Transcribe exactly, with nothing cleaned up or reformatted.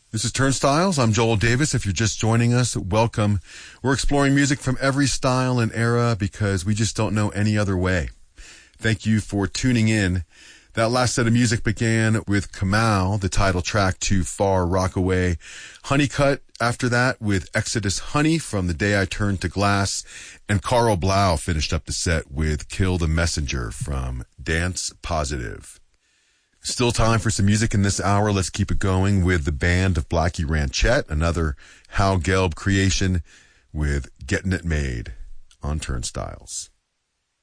This is Turnstiles. I'm Joel Davis. If you're just joining us, welcome. We're exploring music from every style and era because we just don't know any other way. Thank you for tuning in. That last set of music began with Kamau, the title track to Far Rockaway. Honeycutt after that with Exodus Honey from The Day I Turned to Glass. And Carl Blau finished up the set with Kill the Messenger from Dance Positive. Still time for some music in this hour. Let's keep it going with the band of Blackie Ranchette, another Hal Gelb creation with Getting It Made on Turnstiles.